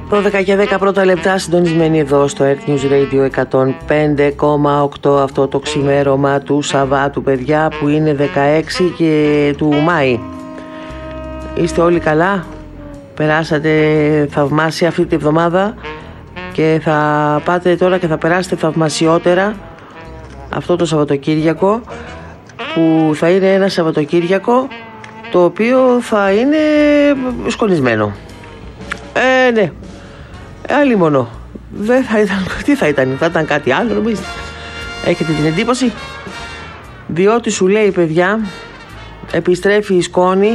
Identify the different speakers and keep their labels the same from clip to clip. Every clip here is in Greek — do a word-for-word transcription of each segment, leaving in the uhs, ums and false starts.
Speaker 1: δώδεκα και δέκα πρώτα λεπτά, συντονισμένοι εδώ στο Earth News Radio εκατόν πέντε κόμμα οκτώ, αυτό το ξημέρωμα του Σαββάτου, παιδιά, που είναι δεκαέξι και του Μάη. Είστε όλοι καλά? Περάσατε θαυμάσια αυτή τη εβδομάδα και θα πάτε τώρα και θα περάσετε θαυμασιότερα αυτό το Σαββατοκύριακο, που θα είναι ένα Σαββατοκύριακο το οποίο θα είναι σκονισμένο. Ε, ναι. Άλλη μόνο. Δεν θα ήταν. Τι θα ήταν, θα ήταν κάτι άλλο, νομίζετε? Έχετε την εντύπωση? Διότι σου λέει, παιδιά, επιστρέφει η σκόνη.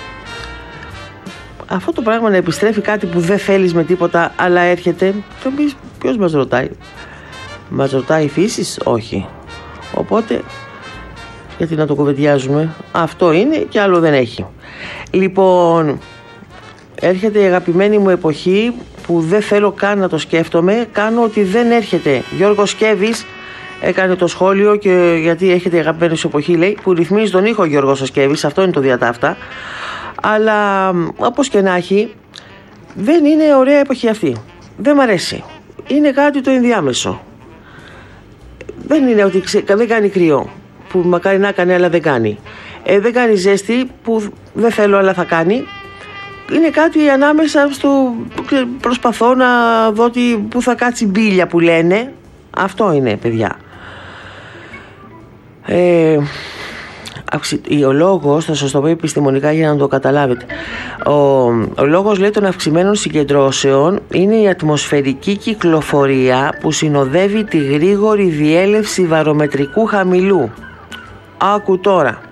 Speaker 1: Αυτό το πράγμα να επιστρέφει κάτι που δεν θέλεις με τίποτα, αλλά έρχεται. Το πεις, ποιος μας ρωτάει? Μας ρωτάει η φύσης? Όχι. Οπότε, γιατί να το κουβεντιάζουμε? Αυτό είναι και άλλο δεν έχει. Λοιπόν, έρχεται η αγαπημένη μου εποχή που δεν θέλω καν να το σκέφτομαι. Κάνω ότι δεν έρχεται. Γιώργος Σκέβης έκανε το σχόλιο, και γιατί έρχεται η αγαπημένη σου εποχή, λέει, που ρυθμίζει τον ήχο Γιώργος Σκέβης. Αυτό είναι το διατάφτα. Αλλά όπως και να έχει, δεν είναι ωραία εποχή αυτή. Δεν μ' αρέσει. Είναι κάτι το ενδιάμεσο. Δεν είναι ότι ξε... δεν κάνει κρύο, που μακάρι να κάνει αλλά δεν κάνει. Ε, δεν κάνει ζέστη, που δεν θέλω αλλά θα κάνει. Είναι κάτι ανάμεσα στο προσπαθώ να δω ότι που θα κάτσει μπίλια που λένε. Αυτό είναι, παιδιά. Ε, ο λόγος, θα σας το πω επιστημονικά για να το καταλάβετε. Ο, ο λόγος, λέει, των αυξημένων συγκεντρώσεων είναι η ατμοσφαιρική κυκλοφορία που συνοδεύει τη γρήγορη διέλευση βαρομετρικού χαμηλού. Άκου τώρα.